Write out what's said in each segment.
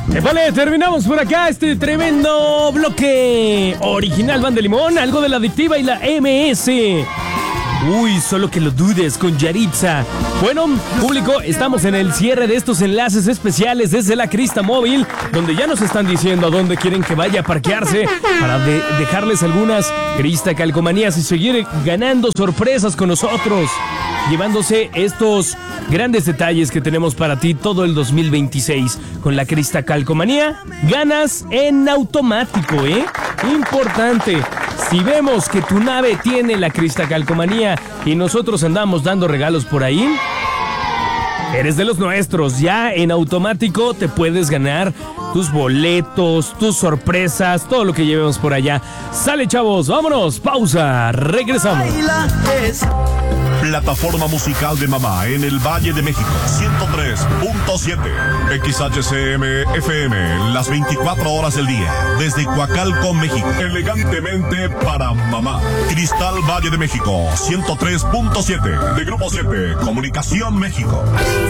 Vale, terminamos por acá este tremendo bloque original Banda Limón, algo de la Adictiva y la MS. Uy, solo que lo dudes con Yaritza. Bueno, público, estamos en el cierre de estos enlaces especiales desde la Crista Móvil, donde ya nos están diciendo a dónde quieren que vaya a parquearse para dejarles algunas Crista calcomanías y seguir ganando sorpresas con nosotros, llevándose estos grandes detalles que tenemos para ti todo el 2026. Con la Crista calcomanía, ganas en automático, Importante. Si vemos que tu nave tiene la Crista calcomanía y nosotros andamos dando regalos por ahí, eres de los nuestros. Ya en automático te puedes ganar tus boletos, tus sorpresas, todo lo que llevemos por allá. Sale, chavos, vámonos, pausa, regresamos. Plataforma musical de mamá en el Valle de México, 103.7 XHCM FM, las 24 horas del día, desde Coacalco, México, elegantemente para mamá. Cristal Valle de México, 103.7 de Grupo 7, Comunicación México.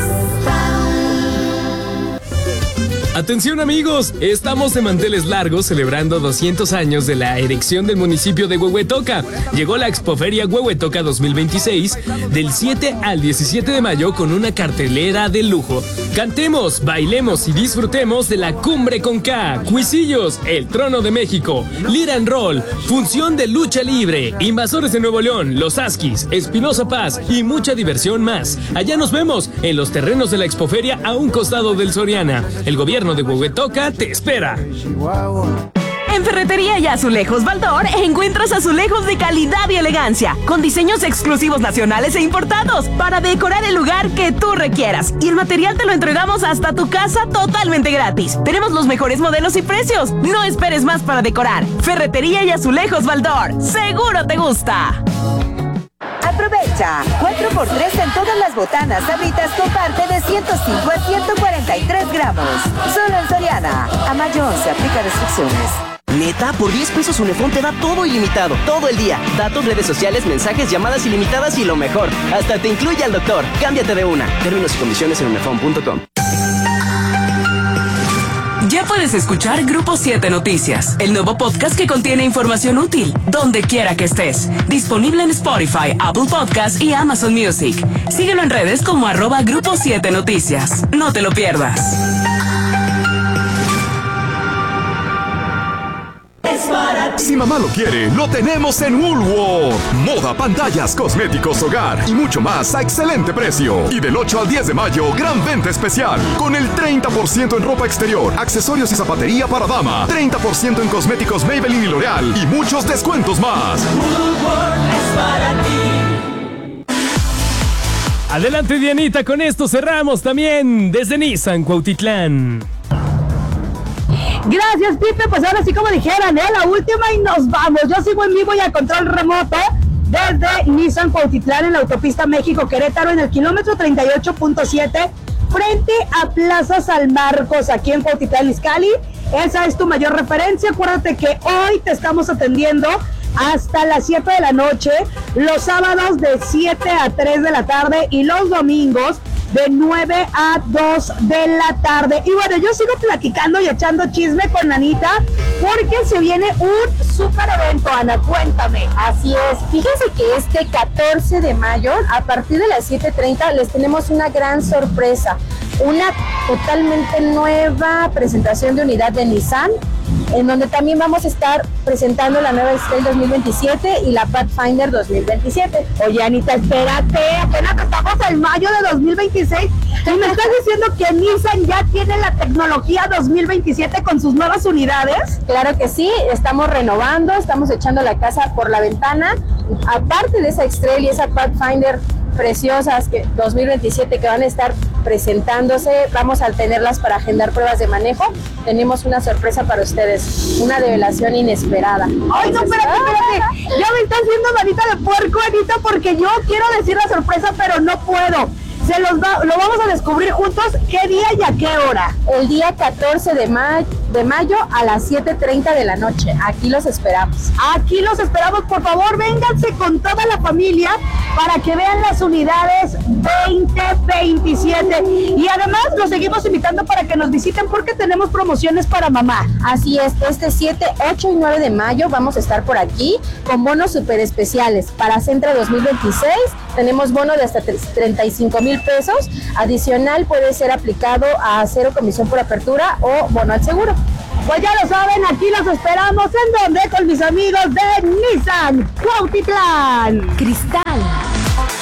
Atención amigos, estamos de manteles largos celebrando 200 años de la erección del municipio de Huehuetoca. Llegó la Expoferia Huehuetoca 2026 del 7 al 17 de mayo con una cartelera de lujo. Cantemos, bailemos y disfrutemos de la Cumbre con K, Cuisillos, El Trono de México, Lira and Roll, función de lucha libre, Invasores de Nuevo León, Los Askis, Espinosa Paz y mucha diversión más. Allá nos vemos en los terrenos de la Expoferia a un costado del Soriana. El gobierno de Huehuetoca te espera. En Ferretería y Azulejos Baldor encuentras azulejos de calidad y elegancia, con diseños exclusivos nacionales e importados, para decorar el lugar que tú requieras. Y el material te lo entregamos hasta tu casa totalmente gratis. Tenemos los mejores modelos y precios. No esperes más para decorar. Ferretería y Azulejos Baldor. ¡Seguro te gusta! Aprovecha 4x3 en todas las botanas Sabritas con parte de 105 a 143 gramos. Solo en Soriana. A mayo 11 aplica restricciones. Neta, por 10 pesos Unifón te da todo ilimitado, todo el día. Datos, redes sociales, mensajes, llamadas ilimitadas y lo mejor, hasta te incluye al doctor. Cámbiate de una. Términos y condiciones en unifón.com. Ya puedes escuchar Grupo 7 Noticias, el nuevo podcast que contiene información útil, donde quiera que estés. Disponible en Spotify, Apple Podcasts y Amazon Music. Síguelo en redes como @Grupo 7 Noticias. No te lo pierdas. Si mamá lo quiere, lo tenemos en Woolworth. Moda, pantallas, cosméticos, hogar y mucho más a excelente precio. Y del 8 al 10 de mayo, gran venta especial. Con el 30% en ropa exterior, accesorios y zapatería para dama. 30% en cosméticos Maybelline y L'Oreal. Y muchos descuentos más. Woolworth es para ti. Adelante, Dianita, con esto cerramos también desde Nissan Cuautitlán. Gracias, Pipe, pues ahora sí, como dijeran, la última y nos vamos. Yo sigo en vivo y a control remoto desde Nissan Cuautitlán en la autopista México-Querétaro en el kilómetro 38.7 frente a Plaza San Marcos, aquí en Cuautitlán Izcalli. Esa es tu mayor referencia. Acuérdate que hoy te estamos atendiendo hasta las 7 de la noche, los sábados de 7 a 3 de la tarde y los domingos de 9 a 2 de la tarde. Y bueno, yo sigo platicando y echando chisme con Anita porque se viene un súper evento, Ana, cuéntame. Así es, fíjense que este 14 de mayo, a partir de las 7:30, les tenemos una gran sorpresa. Una totalmente nueva presentación de unidad de Nissan, en donde también vamos a estar presentando la nueva X-Trail 2027 y la Pathfinder 2027. Oye, Anita, espérate, apenas estamos en mayo de 2026 y me estás diciendo que Nissan ya tiene la tecnología 2027 con sus nuevas unidades. Claro que sí, estamos renovando, estamos echando la casa por la ventana. Aparte de esa X-Trail y esa Pathfinder preciosas que 2027 que van a estar presentándose, vamos a tenerlas para agendar pruebas de manejo. Tenemos una sorpresa para ustedes, una develación inesperada. Ay, no, espérate. Ya me estás haciendo manita de puerco, Anita, porque yo quiero decir la sorpresa, pero no puedo. Lo vamos a descubrir juntos. ¿Qué día y a qué hora? El día 14 de mayo. de mayo a las 7:30 de la noche. Aquí los esperamos. Aquí los esperamos, por favor, vénganse con toda la familia para que vean las unidades 2027. Y además los seguimos invitando para que nos visiten porque tenemos promociones para mamá. Así es, este 7, 8 y 9 de mayo vamos a estar por aquí con bonos súper especiales. Para Centra 2026 tenemos bono de hasta 35,000 pesos. Adicional puede ser aplicado a 0 comisión por apertura o bono al seguro. Pues ya lo saben, aquí los esperamos. ¿En dónde? Con mis amigos de Nissan Cuautitlán. Cristal